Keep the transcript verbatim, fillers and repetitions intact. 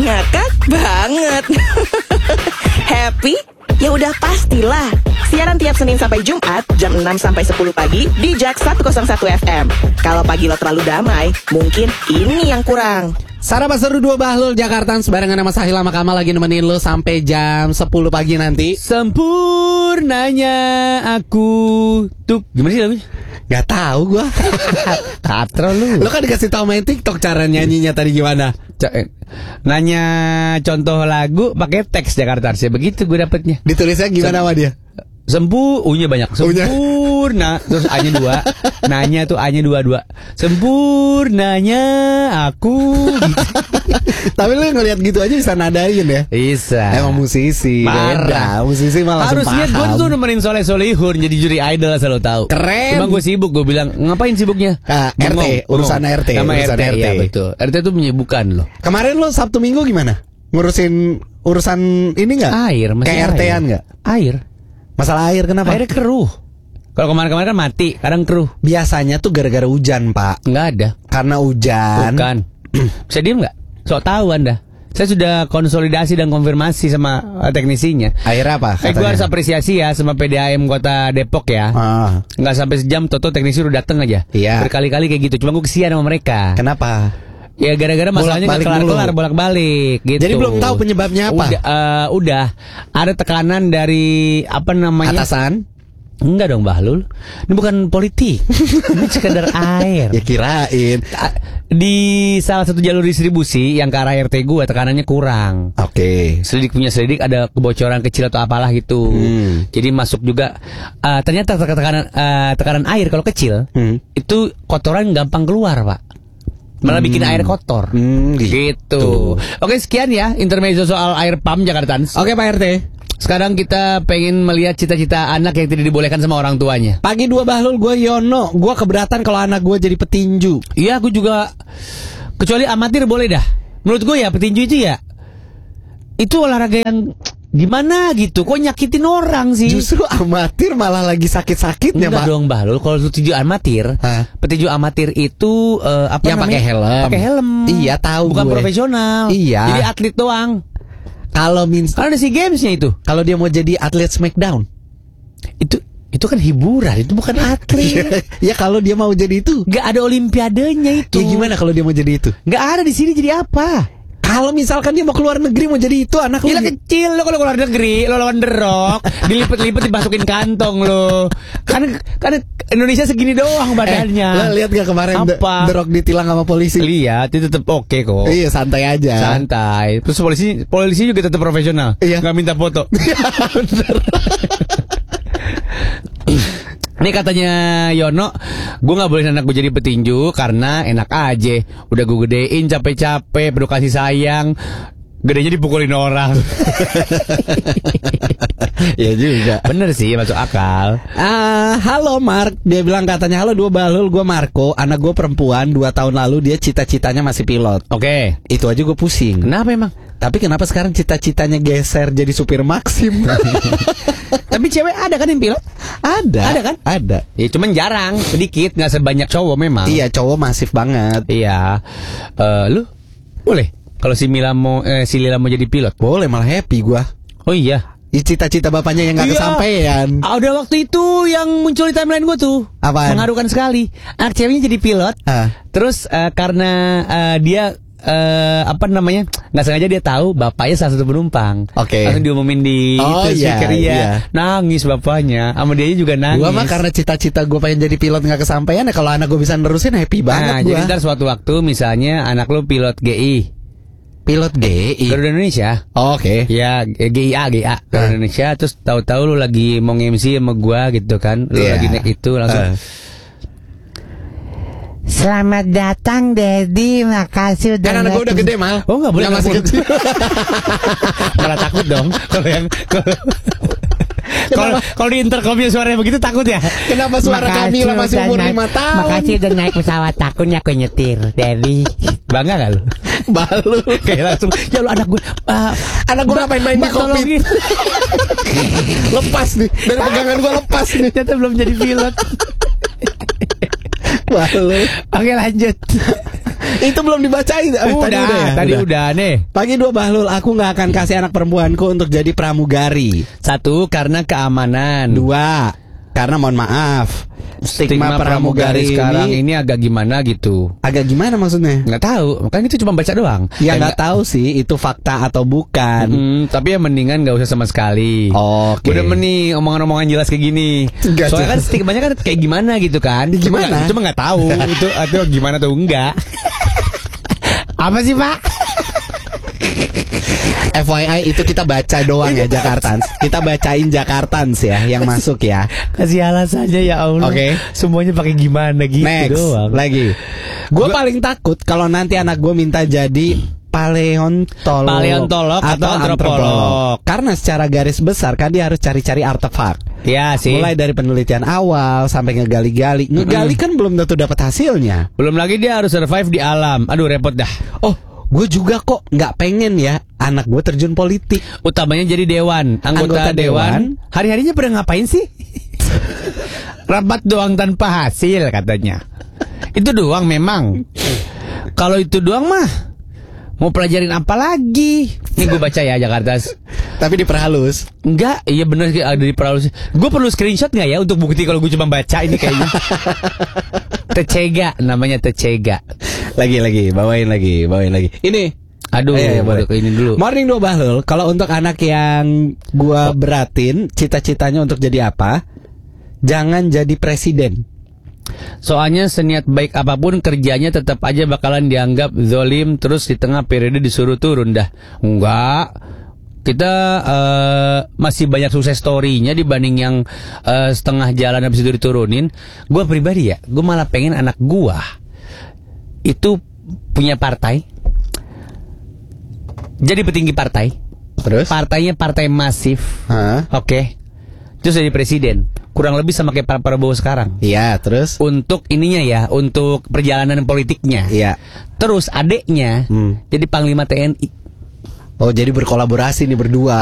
Ngakak banget. Happy? Ya udah pastilah. Siaran tiap Senin sampai Jumat jam enam sampai sepuluh pagi di Jack seratus satu F M. Kalau pagi lo terlalu damai, mungkin ini yang kurang. Saraba Seru dua Bahlul Jakarta sebarengan sama Sahila Makama lagi nemenin lo sampai jam sepuluh pagi nanti. Sempurnanya aku. Tuh, gimana sih lagunya? Gak tahu gua. Katro lu. Lo kan dikasih tau main TikTok cara nyanyinya tadi gimana? C- nanya contoh lagu pakai teks Jakarta sih begitu gue dapetnya. Ditulisnya gimana sama dia? Sempu, U-nya banyak. Sempurna. Terus A-nya dua. Nanya tuh A-nya dua-dua. Sempurnanya aku gitu. Tapi lu ngeliat gitu aja bisa nadain ya? Bisa. Emang musisi. Marah. Beda. Musisi malah langsung harusnya gue paham. tuh nemenin Soleh Solihun jadi juri idol selalu tahu. Keren. Cuma gue sibuk, gue bilang ngapain sibuknya? Ah, R T, Bengong, urusan bengong. R T, Sama urusan R T, R T. iya betul. R T tuh menyibukkan loh. Kemarin lo Sabtu Minggu gimana? Ngurusin urusan ini nggak? Air, masih Kayak R T-an nggak? Air. Masalah air kenapa? Airnya keruh. Kalau kemarin-kemarin kan mati, kadang keruh. Biasanya tuh gara-gara hujan, Pak. Nggak ada. Karena hujan. Bukan. Bisa diem nggak? Sok tahu Anda. Saya sudah konsolidasi dan konfirmasi sama uh, teknisinya. Air apa? Eh, gue harus apresiasi ya sama P D A M Kota Depok ya. Ah. Nggak sampai sejam, toto teknisi udah dateng aja. Iya. Berkali-kali kayak gitu. Cuma gue kesian sama mereka. Kenapa? Ya gara-gara masalahnya nggak Bolak-balik kelar-kelar, mulu. bolak-balik gitu. Jadi belum tahu penyebabnya apa? Udah, uh, udah. Ada tekanan dari apa namanya? Atasan? Enggak dong Bahlul. Ini bukan politik. Ini sekedar air. Ya kirain. Di salah satu jalur distribusi yang ke arah R T gue tekanannya kurang. Oke. Selidik punya selidik ada kebocoran kecil atau apalah gitu. Hmm. Jadi masuk juga uh, ternyata tekanan uh, tekanan air kalau kecil Hmm. itu kotoran gampang keluar, Pak. Malah Hmm. bikin air kotor. Hmm, gitu. gitu. Oke, sekian ya intermezzo soal air pump Jakarta. Oke Pak R T. Sekarang kita pengen melihat cita-cita anak yang tidak dibolehkan sama orang tuanya. Pagi dua Bahlul, gue Yono. Gue keberatan kalau anak gue jadi petinju. Iya, aku juga. Kecuali amatir boleh dah. Menurut gue ya petinju itu ya, itu olahraga yang gimana gitu. Kok nyakitin orang sih? Justru amatir malah lagi sakit-sakitnya, Enggak Pak. dong Bahlul. Kalau petinju amatir, Hah? petinju amatir itu uh, apa Yang namanya? pakai helm. Pakai helm. Iya, tahu Bukan gue. profesional. Iya. Jadi atlet doang. Kalau min Karena ada SEA Games-nya itu. kalau dia mau jadi atlet Smackdown. Itu itu kan hiburan, itu bukan atlet. Ya kalau dia mau jadi itu. Gak ada olimpiadenya itu. Ya gimana kalau dia mau jadi itu? Gak ada di sini jadi apa? Kalau misalkan dia mau keluar negeri mau jadi itu, anak lu. Gila kecil lo kalau keluar negeri, lo lawan The Rock, dilipet-lipet dimasukin kantong lo. Kan kan Indonesia segini doang badannya. Eh, lo lihat gak kemarin The, Apa? The Rock ditilang sama polisi? Lihat itu tetap oke kok. Iya, santai aja. Santai. Terus polisi polisi juga tetap profesional. Iya. Gak minta foto. Ini katanya Yono, gue gak boleh anak gue jadi petinju karena enak aja. Udah gue gedein capek-capek, penuh kasih sayang, gedenya dipukulin orang. Ya juga. Bener sih, masuk akal. Ah, halo Mark. Dia bilang katanya, halo dua Bahlul, gue Marco. Anak gue perempuan, dua tahun lalu dia cita-citanya masih pilot. Oke. Itu aja gue pusing. Kenapa emang? Tapi kenapa sekarang cita-citanya geser jadi supir Maxim? Tapi cewek ada kan yang pilot? Ada. Ada kan? Ada. Ya cuman jarang, sedikit, gak sebanyak cowok memang. Iya, cowok masif banget. Iya. Eh, lu boleh kalau si Mila mau eh, si Lila mau jadi pilot? Boleh, malah happy gua. Oh iya. Cita-cita bapaknya yang gak Iya. kesampaian. Ada waktu itu yang muncul di timeline gue tuh. Apaan? Mengharukan sekali. Anak ceweknya jadi pilot. Ah. Terus eh, karena eh, dia eh, apa namanya nggak sengaja dia tahu bapaknya salah satu penumpang. Oke. Langsung diumumin di Oh, itu iya, speaker, iya. iya. Nangis bapaknya. Sama dia juga nangis. Gua mah karena cita-cita gue pengen jadi pilot gak kesampaian ya. Kalau anak gue bisa nerusin happy Nah, banget jadi gua. ntar suatu waktu misalnya anak lu pilot G I, Pilot G I. Garuda Indonesia. Oh, Oke. Ya G I A G I A Garuda Ah. Indonesia. Terus tahu-tahu lu lagi mau nge-M C sama gua gitu kan. Lu Iya. lagi naik itu langsung. Ah. Selamat datang Dedi, makasih udah Kan anak gue udah gede mal. Oh nggak boleh Nggak masih nggak kecil. boleh. Malah takut dong kalau yang kalau kalau di intercomnya suaranya begitu takut ya. Kenapa suara Kamila masih udah umur naik- lima tahun? Makasih udah naik pesawat takutnya aku nyetir Dedi. Bangga gak lu? Balu. Kayak langsung ya lu anak gue uh, Anak gue ngapain main di kokpit? Lepas nih. Dari pegangan gue lepas nih. Ternyata belum jadi pilot. Balu. Oke lanjut. Itu belum dibacain. Eh, Udah, tadi udah, ya? tadi udah nih. Pagi dua Bahlul, aku nggak akan kasih anak perempuanku untuk jadi pramugari. Satu, karena keamanan. Dua, karena mohon maaf, stigma, Stigma pramugari, sekarang ini, ini agak gimana gitu. agak gimana maksudnya? Nggak tahu, makanya itu cuma baca doang. Ya Eh, nggak tahu sih itu fakta atau bukan. Hmm, tapi ya mendingan nggak usah sama sekali. Oke. Udah nih omongan-omongan jelas kayak gini. Nggak Soalnya kan jelas. stigmanya kan kayak gimana gitu kan. Cuma Gimana? nggak- Cuma nggak tahu itu atau gimana tuh enggak. Apa sih Pak? F Y I itu kita baca doang ya Jakartans. Kita bacain Jakartans ya yang masuk ya. Kasih alasannya ya Allah. Oke. Semuanya pakai gimana gitu Next doang. lagi. Gue paling takut kalau nanti anak gue minta jadi paleontolog, Paleontolog atau antropolog. Karena secara garis besar kan dia harus cari-cari artefak. Ya sih. Mulai dari penelitian awal sampai ngegali-gali. Ngegali kan belum tentu dapat hasilnya. Belum lagi dia harus survive di alam. Aduh repot dah. Oh, gue juga kok nggak pengen ya anak gue terjun politik. Utamanya jadi dewan, anggota, Anggota dewan. dewan. Hari-harinya pada ngapain sih? Rapat doang tanpa hasil katanya. Itu doang memang. Kalau itu doang mah mau pelajarin apa lagi? Nih gue baca ya Jakarta. Tapi diperhalus. Enggak, iya bener sih, ada di peralus. Gue perlu screenshot nggak ya untuk bukti kalau gue cuma baca ini kayaknya. Tecega namanya Tecega. Lagi lagi, bawain lagi, bawain lagi. Ini. Aduh, Ayo, ayo, boleh. baru ke ini dulu. Morning dua Bahlul. Kalau untuk anak yang gua beratin, cita-citanya untuk jadi apa? Jangan jadi presiden. Soalnya seniat baik apapun kerjanya tetap aja bakalan dianggap zolim. Terus di tengah periode disuruh turun dah. Enggak. Kita eh, masih banyak sukses story-nya dibanding yang eh, setengah jalan habis itu diturunin. Gua pribadi ya, gua malah pengen anak gua itu punya partai, jadi petinggi partai. Terus? Partainya partai masif. Hah? Oke. Terus jadi presiden. Kurang lebih sama kayak Pak Prabowo sekarang. Iya, terus? Untuk ininya ya, untuk perjalanan politiknya. Iya. Terus adeknya Hmm. jadi panglima T N I. Oh, jadi berkolaborasi nih berdua.